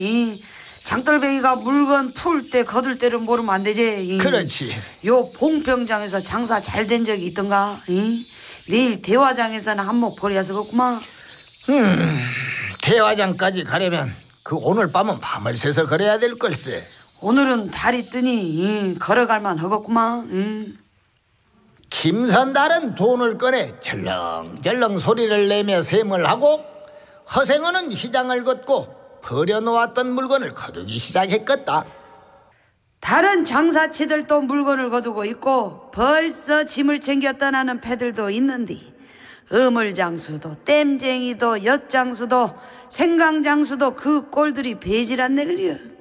이 장돌뱅이가 물건 풀 때 거둘 때를 모르면 안 되지. 그렇지. 요 봉평장에서 장사 잘 된 적이 있던가? 내일 대화장에서는 한몫 벌여서 그렇구만. 대화장까지 가려면 그 오늘 밤은 밤을 새서 걸어야 될 걸세. 오늘은 달이 뜨니 걸어갈만 하겠구만. 김선달은 돈을 꺼내 절렁절렁 소리를 내며 셈을 하고, 허생어는 휘장을 걷고 버려놓았던 물건을 거두기 시작했겠다. 다른 장사치들도 물건을 거두고 있고 벌써 짐을 챙겨 떠나는 패들도 있는데, 어물장수도 땜쟁이도 엿장수도 생강장수도 그 꼴들이 배질 않네 그려.